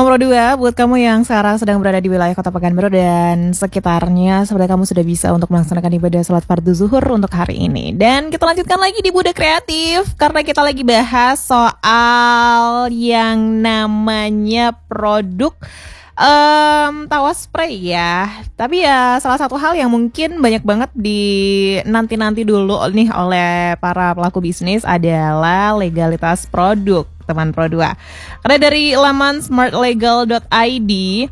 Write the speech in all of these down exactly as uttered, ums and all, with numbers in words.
Pro dua, buat kamu yang sekarang sedang berada di wilayah Kota Pekanbaru dan sekitarnya, sebenarnya kamu sudah bisa untuk melaksanakan ibadah salat fardu zuhur untuk hari ini. Dan kita lanjutkan lagi di Budak Kreatif, karena kita lagi bahas soal yang namanya produk Um, tawa spray ya. Tapi ya salah satu hal yang mungkin banyak banget di nanti-nanti dulu nih oleh para pelaku bisnis adalah legalitas produk, teman Pro dua. Karena dari laman smartlegal dot i d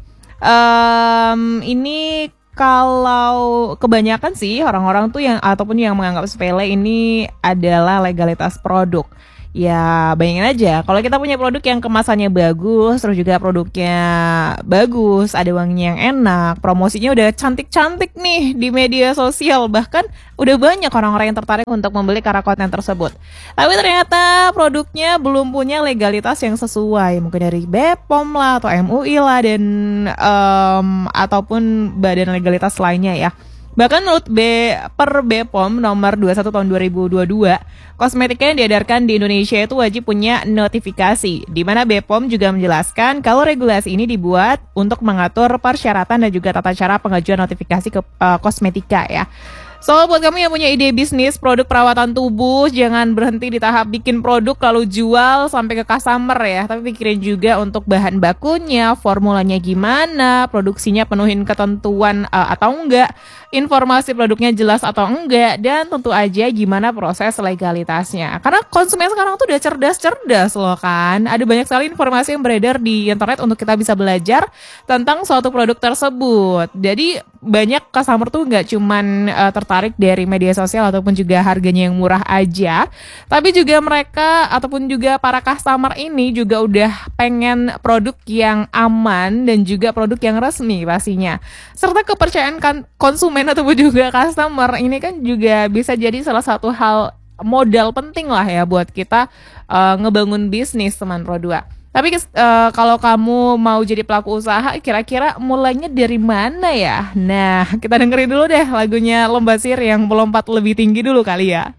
um, ini kalau kebanyakan sih orang-orang tuh yang ataupun yang menganggap sepele ini adalah legalitas produk. Ya bayangin aja, kalau kita punya produk yang kemasannya bagus, terus juga produknya bagus, ada wanginya yang enak, promosinya udah cantik-cantik nih di media sosial, bahkan udah banyak orang-orang yang tertarik untuk membeli karena konten tersebut. Tapi ternyata produknya belum punya legalitas yang sesuai, mungkin dari B P O M lah atau M U I lah dan um, ataupun badan legalitas lainnya ya. Bahkan menurut B, per B P O M nomor dua puluh satu tahun dua ribu dua puluh dua, kosmetika yang diedarkan di Indonesia itu wajib punya notifikasi, di mana B P O M juga menjelaskan kalau regulasi ini dibuat untuk mengatur persyaratan dan juga tata cara pengajuan notifikasi ke uh, kosmetika ya. So, buat kamu yang punya ide bisnis produk perawatan tubuh, jangan berhenti di tahap bikin produk lalu jual sampai ke customer ya. Tapi pikirin juga untuk bahan bakunya, formulanya gimana, produksinya penuhin ketentuan uh, atau enggak, informasi produknya jelas atau enggak, dan tentu aja gimana proses legalitasnya. Karena konsumen sekarang tuh udah cerdas-cerdas loh kan. Ada banyak sekali informasi yang beredar di internet untuk kita bisa belajar tentang suatu produk tersebut. Jadi banyak customer tuh nggak cuman uh, tertarik dari media sosial ataupun juga harganya yang murah aja, tapi juga mereka ataupun juga para customer ini juga udah pengen produk yang aman dan juga produk yang resmi pastinya. Serta kepercayaan kan konsumen ataupun juga customer ini kan juga bisa jadi salah satu hal modal penting lah ya buat kita uh, ngebangun bisnis teman Pro dua. Tapi uh, kalau kamu mau jadi pelaku usaha, kira-kira mulainya dari mana ya? Nah, kita dengerin dulu deh lagunya Lomba Sihir yang melompat lebih tinggi dulu kali ya.